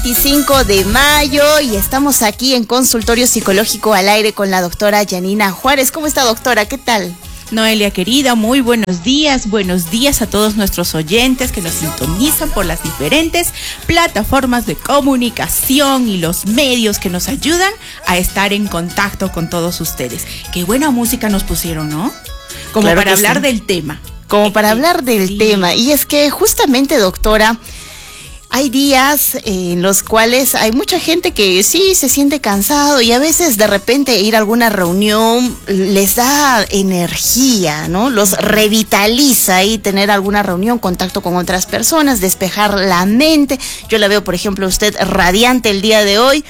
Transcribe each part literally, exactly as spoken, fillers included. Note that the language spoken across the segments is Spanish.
veinticinco de mayo y estamos aquí en Consultorio Psicológico al Aire con la doctora Yanina Juárez. ¿Cómo está, doctora? ¿Qué tal? Noelia querida, muy buenos días, buenos días a todos nuestros oyentes que nos sintonizan por las diferentes plataformas de comunicación y los medios que nos ayudan a estar en contacto con todos ustedes. Qué buena música nos pusieron, ¿no? Como Claro para que hablar sí. del tema. Como para hablar del Sí. tema. Y es que justamente, doctora, hay días en los cuales hay mucha gente que sí se siente cansado y a veces de repente ir a alguna reunión les da energía, ¿no? Los revitaliza y tener alguna reunión, contacto con otras personas, despejar la mente. Yo la veo, por ejemplo, usted radiante el día de hoy.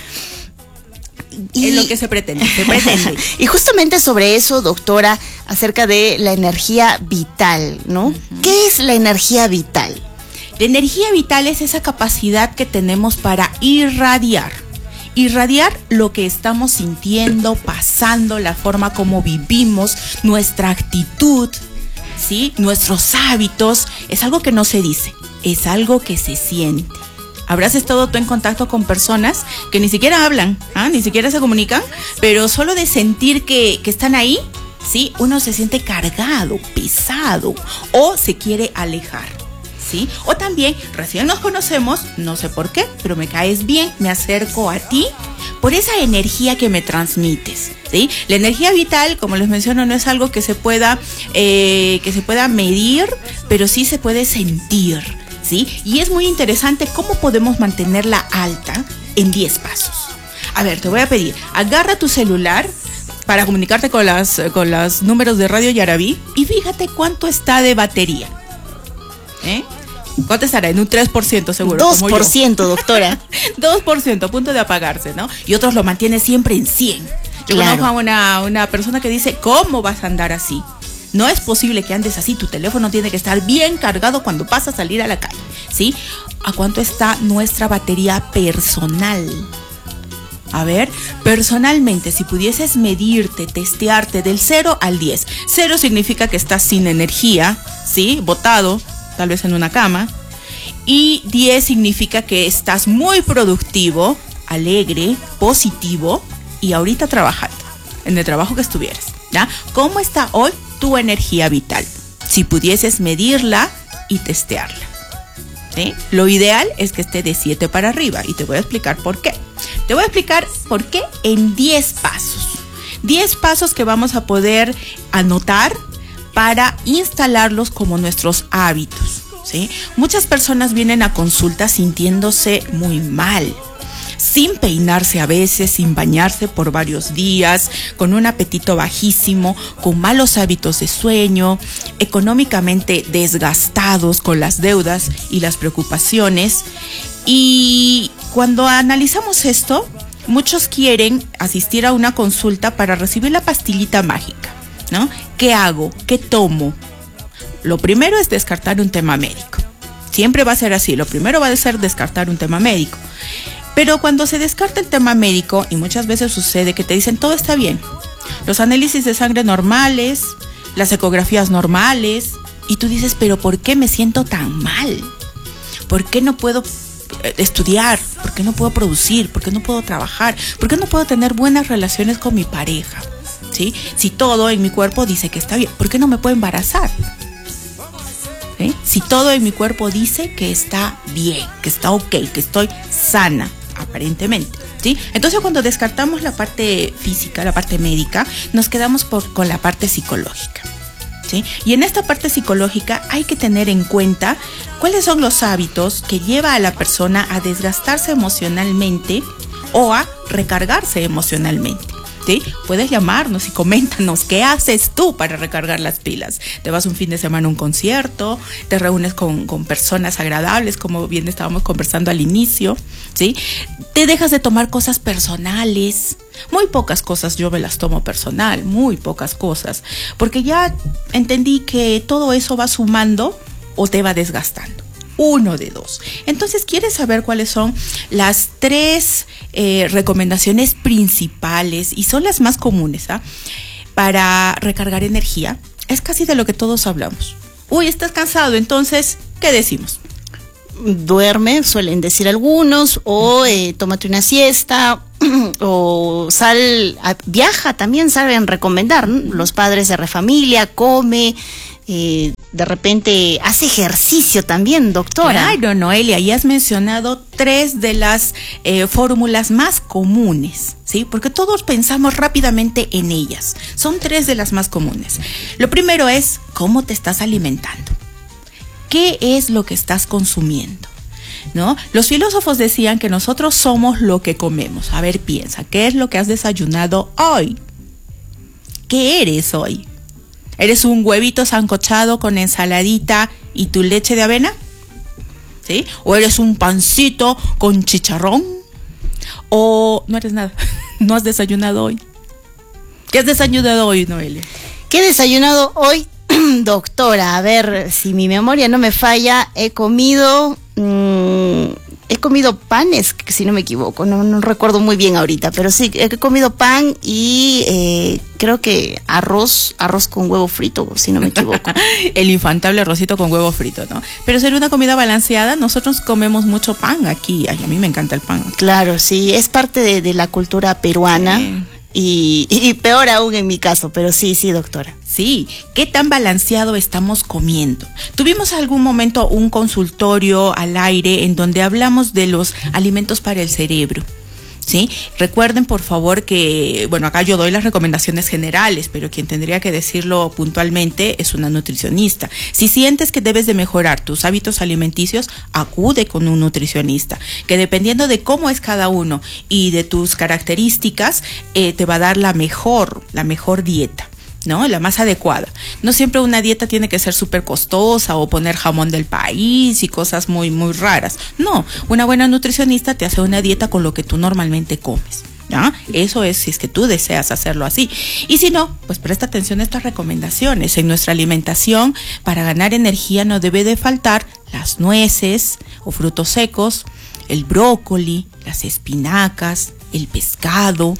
Y es lo que se pretende, se pretende. Y justamente sobre eso, doctora, acerca de la energía vital, ¿no? Uh-huh. ¿Qué es la energía vital? La energía vital es esa capacidad que tenemos para irradiar. Irradiar lo que estamos sintiendo, pasando, la forma como vivimos, nuestra actitud, ¿sí? Nuestros hábitos. Es algo que no se dice, es algo que se siente. Habrás estado tú en contacto con personas que ni siquiera hablan, ¿ah? Ni siquiera se comunican, pero solo de sentir que, que están ahí, ¿sí? Uno se siente cargado, pesado o se quiere alejar, ¿sí? O también, recién nos conocemos, no sé por qué, pero me caes bien, me acerco a ti por esa energía que me transmites, ¿sí? La energía vital, como les menciono, no es algo que se pueda, eh, que se pueda medir, pero sí se puede sentir, ¿sí? Y es muy interesante cómo podemos mantenerla alta en diez pasos. A ver, te voy a pedir, agarra tu celular para comunicarte con las con los números de Radio Yarabí y fíjate cuánto está de batería. ¿Eh? ¿Cuánto estará? En un tres por ciento seguro. dos por ciento, doctora. dos por ciento, a punto de apagarse, ¿no? Y otros lo mantienen siempre en cien. Yo Claro. conozco a una, una persona que dice, ¿cómo vas a andar así? No es posible que andes así, tu teléfono tiene que estar bien cargado cuando vas a salir a la calle, ¿sí? ¿A cuánto está nuestra batería personal? A ver, personalmente, si pudieses medirte, testearte del cero al diez. cero significa que estás sin energía, ¿sí? Botado, tal vez en una cama. Y diez significa que estás muy productivo, alegre, positivo y ahorita trabajando, en el trabajo que estuvieras, ¿ya? ¿Cómo está hoy tu energía vital? Si pudieses medirla y testearla, ¿sí? Lo ideal es que esté de siete para arriba y te voy a explicar por qué. Te voy a explicar por qué en diez pasos. diez pasos que vamos a poder anotar para instalarlos como nuestros hábitos, ¿sí? Muchas personas vienen a consulta sintiéndose muy mal, sin peinarse a veces, sin bañarse por varios días, con un apetito bajísimo, con malos hábitos de sueño, económicamente desgastados con las deudas y las preocupaciones. Y cuando analizamos esto, muchos quieren asistir a una consulta para recibir la pastillita mágica, ¿no? ¿Qué hago? ¿Qué tomo? Lo primero es descartar un tema médico. Siempre va a ser así. Lo primero va a ser descartar un tema médico. Pero cuando se descarta el tema médico, y muchas veces sucede que te dicen todo está bien, los análisis de sangre normales, las ecografías normales, y tú dices, pero ¿por qué me siento tan mal? ¿Por qué no puedo estudiar? ¿Por qué no puedo producir? ¿Por qué no puedo trabajar? ¿Por qué no puedo tener buenas relaciones con mi pareja? ¿Sí? Si todo en mi cuerpo dice que está bien, ¿por qué no me puedo embarazar? ¿Sí? Si todo en mi cuerpo dice que está bien, que está ok, que estoy sana, aparentemente, ¿sí? Entonces, cuando descartamos la parte física, la parte médica, nos quedamos por, con la parte psicológica, ¿sí? Y en esta parte psicológica hay que tener en cuenta cuáles son los hábitos que lleva a la persona a desgastarse emocionalmente o a recargarse emocionalmente, ¿sí? Puedes llamarnos y coméntanos qué haces tú para recargar las pilas. Te vas un fin de semana a un concierto, te reúnes con, con personas agradables, como bien estábamos conversando al inicio, ¿sí? Te dejas de tomar cosas personales. Muy pocas cosas yo me las tomo personal, muy pocas cosas, porque ya entendí que todo eso va sumando o te va desgastando. Uno de dos. Entonces, ¿quieres saber cuáles son las tres eh, recomendaciones principales y son las más comunes, ¿ah? para recargar energía? Es casi de lo que todos hablamos. Uy, estás cansado, entonces, ¿qué decimos? duerme, suelen decir algunos, o eh, tómate una siesta, o sal, a, viaja también saben recomendar, ¿no? Los padres de refamilia, come, eh, de repente hace ejercicio también, doctora. Claro, Noelia, y has mencionado tres de las eh, fórmulas más comunes, ¿sí? Porque todos pensamos rápidamente en ellas. Son tres de las más comunes. Lo primero es, ¿cómo te estás alimentando? ¿Qué es lo que estás consumiendo? ¿No? Los filósofos decían que nosotros somos lo que comemos. A ver, piensa, ¿qué es lo que has desayunado hoy? ¿Qué eres hoy? ¿Eres un huevito sancochado con ensaladita y tu leche de avena? ¿Sí? ¿O eres un pancito con chicharrón? ¿O no eres nada? ¿No has desayunado hoy? ¿Qué has desayunado hoy, Noelia? ¿Qué he desayunado hoy? Doctora, a ver, si mi memoria no me falla, he comido, mmm, he comido panes, si no me equivoco, no, no recuerdo muy bien ahorita, pero sí, he comido pan y eh, creo que arroz, arroz con huevo frito, si no me equivoco. El infantable arrocito con huevo frito, ¿no? Pero sería una comida balanceada. Nosotros comemos mucho pan aquí. Ay, a mí me encanta el pan. Claro, sí, es parte de, de la cultura peruana. Sí. Y, y peor aún en mi caso, pero sí, sí, doctora. Sí, ¿qué tan balanceado estamos comiendo? Tuvimos algún momento un consultorio al aire en donde hablamos de los alimentos para el cerebro, ¿sí? Recuerden, por favor, que, bueno, acá yo doy las recomendaciones generales, pero quien tendría que decirlo puntualmente es una nutricionista. Si sientes que debes de mejorar tus hábitos alimenticios, acude con un nutricionista, que dependiendo de cómo es cada uno y de tus características, eh, te va a dar la mejor, la mejor dieta, ¿no? La más adecuada. No siempre una dieta tiene que ser súper costosa o poner jamón del país y cosas muy, muy raras. No, una buena nutricionista te hace una dieta con lo que tú normalmente comes, ¿ya? Eso es si es que tú deseas hacerlo así. Y si no, pues presta atención a estas recomendaciones. En nuestra alimentación, para ganar energía no debe de faltar las nueces o frutos secos, el brócoli, las espinacas, el pescado,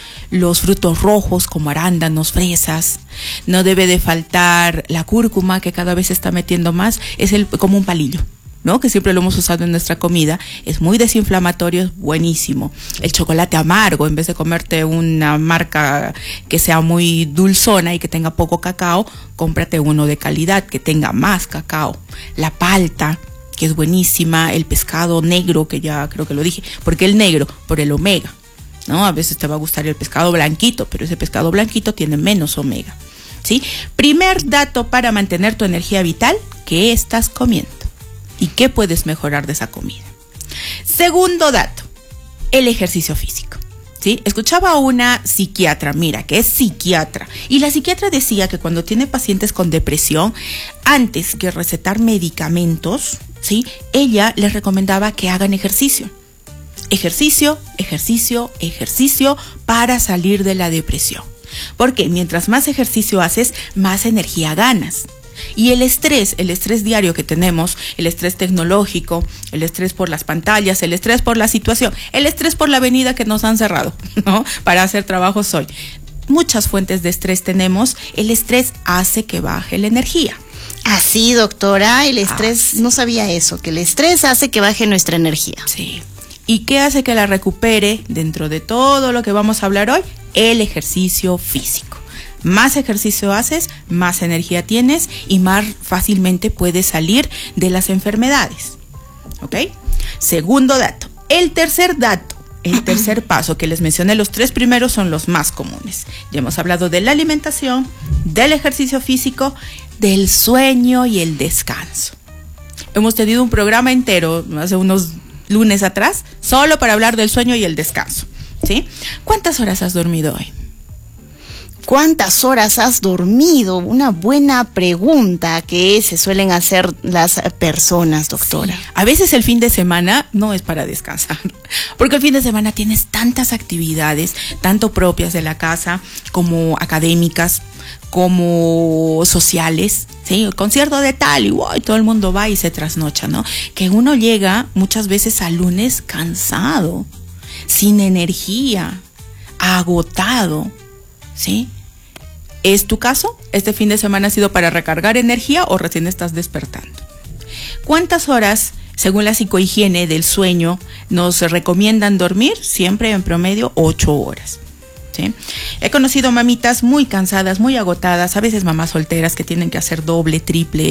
los frutos rojos como arándanos, fresas. No debe de faltar la cúrcuma, que cada vez se está metiendo más, es el como un palillo, ¿no? Que siempre lo hemos usado en nuestra comida. Es muy desinflamatorio, es buenísimo. El chocolate amargo, en vez de comerte una marca que sea muy dulzona y que tenga poco cacao, cómprate uno de calidad que tenga más cacao. La palta, que es buenísima. El pescado negro, que ya creo que lo dije. ¿Por qué el negro? Por el omega, ¿no? A veces te va a gustar el pescado blanquito, pero ese pescado blanquito tiene menos omega, ¿sí? Primer dato para mantener tu energía vital: ¿qué estás comiendo? ¿Y qué puedes mejorar de esa comida? Segundo dato, el ejercicio físico, ¿sí? Escuchaba a una psiquiatra, mira, que es psiquiatra, y la psiquiatra decía que cuando tiene pacientes con depresión, antes que recetar medicamentos, ¿sí?, ella les recomendaba que hagan ejercicio. Ejercicio, ejercicio, ejercicio para salir de la depresión. Porque mientras más ejercicio haces, más energía ganas. Y el estrés, el estrés diario que tenemos, el estrés tecnológico, el estrés por las pantallas, el estrés por la situación, el estrés por la avenida que nos han cerrado, ¿no?, para hacer trabajos hoy. Muchas fuentes de estrés tenemos. El estrés hace que baje la energía. Así, doctora, el estrés, ah, no sabía eso, que el estrés hace que baje nuestra energía. Sí. ¿Y qué hace que la recupere dentro de todo lo que vamos a hablar hoy? El ejercicio físico. Más ejercicio haces, más energía tienes y más fácilmente puedes salir de las enfermedades, ¿ok? Segundo dato. El tercer dato, el tercer paso que les mencioné, los tres primeros son los más comunes. Ya hemos hablado de la alimentación, del ejercicio físico, del sueño y el descanso. Hemos tenido un programa entero hace unos lunes atrás, solo para hablar del sueño y el descanso, ¿sí? ¿Cuántas horas has dormido hoy? ¿Cuántas horas has dormido? Una buena pregunta que se suelen hacer las personas, doctora. Sí. A veces el fin de semana no es para descansar, porque el fin de semana tienes tantas actividades, tanto propias de la casa como académicas, como sociales, ¿sí? El concierto de tal y wow, todo el mundo va y se trasnocha, ¿no? Que uno llega muchas veces al lunes cansado, sin energía, agotado, ¿sí? ¿Es tu caso? ¿Este fin de semana ha sido para recargar energía o recién estás despertando? ¿Cuántas horas Según la psicohigiene del sueño, nos recomiendan dormir siempre en promedio ocho horas. ¿Sí? He conocido mamitas muy cansadas, muy agotadas, a veces mamás solteras que tienen que hacer doble, triple